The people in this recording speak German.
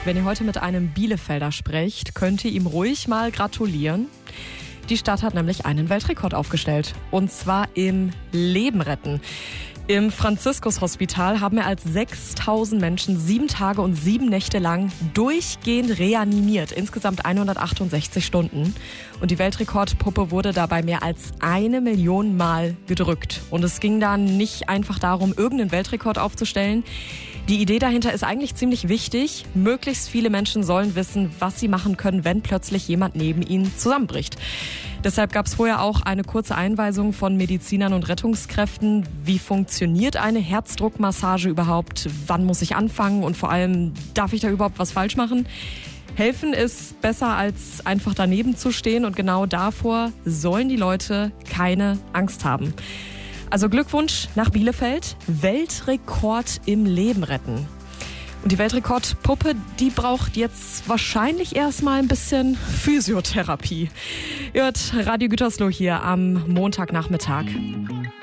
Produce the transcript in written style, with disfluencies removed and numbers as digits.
Wenn ihr heute mit einem Bielefelder sprecht, könnt ihr ihm ruhig mal gratulieren. Die Stadt hat nämlich einen Weltrekord aufgestellt. Und zwar im Leben retten. Im Franziskus-Hospital haben mehr als 6.000 Menschen 7 Tage und 7 Nächte lang durchgehend reanimiert. Insgesamt 168 Stunden. Und die Weltrekordpuppe wurde dabei mehr als 1 Million Mal gedrückt. Und es ging dann nicht einfach darum, irgendeinen Weltrekord aufzustellen. Die Idee dahinter ist eigentlich ziemlich wichtig. Möglichst viele Menschen sollen wissen, was sie machen können, wenn plötzlich jemand neben ihnen zusammenbricht. Deshalb gab es vorher auch eine kurze Einweisung von Medizinern und Rettungskräften. Wie funktioniert eine Herzdruckmassage überhaupt? Wann muss ich anfangen? Und vor allem, darf ich da überhaupt was falsch machen? Helfen ist besser, als einfach daneben zu stehen. Und genau davor sollen die Leute keine Angst haben. Also Glückwunsch nach Bielefeld. Weltrekord im Leben retten. Und die Weltrekordpuppe, die braucht jetzt wahrscheinlich erstmal ein bisschen Physiotherapie. Ihr hört Radio Gütersloh hier am Montagnachmittag.